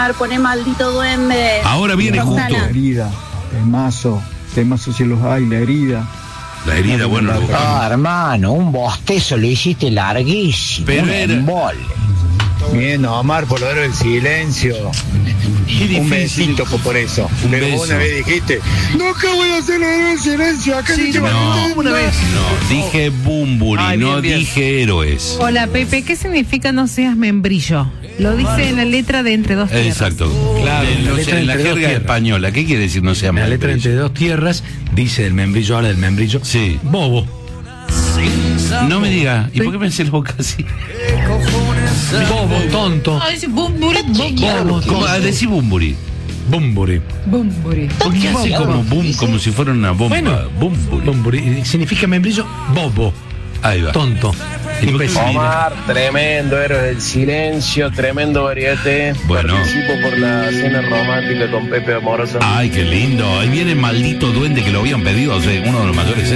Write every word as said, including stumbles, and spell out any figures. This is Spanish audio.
Omar, poné Maldito Duende. Ahora viene Roxana. justo. La herida, temazo, temazo si los hay, la herida. La herida, bueno, lo buscamos. Ah, hermano, un bostezo lo hiciste larguísimo. Pero un era- embole. Bien, Omar, por lo del silencio. Qué Un difícil. besito por, por eso. Un Pero beso. vos una vez dijiste, no, que voy a hacer lo del silencio, acá Sí, se te va a No, meter una vez. no, dije Bumburi, Ay, no bien, bien. dije héroes. Hola Pepe, ¿qué significa no seas membrillo? Lo dice en la letra de Entre Dos Tierras. Exacto. Claro, En la lo- letra en la entre dos jerga tierras. española, ¿qué quiere decir no sea La letra membrillo? entre dos tierras dice del membrillo, habla del membrillo. Sí. Bobo. No me diga, ¿y por qué pensé la boca así? Bobo, tonto. Ah, dice bumburi, Bobo, ¿Cómo? Ah, decí Bumburi. Bumburi. bumburi. ¿Por qué hace como boom, como si fuera una bomba? Bueno. Bumburi. Bumburi. Significa membrillo, bobo, Ahí va. tonto. Imbécil. Omar, tremendo héroe del silencio, tremendo variete. Bueno. Participo por la cena romántica con Pepe Amoroso. Ay, qué lindo. Ahí viene Maldito Duende que lo habían pedido hace uno de los mayores